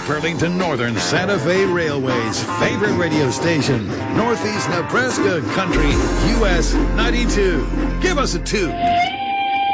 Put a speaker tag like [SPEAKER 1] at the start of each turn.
[SPEAKER 1] Burlington Northern Santa Fe Railway's favorite radio station, Northeast Nebraska Country, US 92. Give us a 2.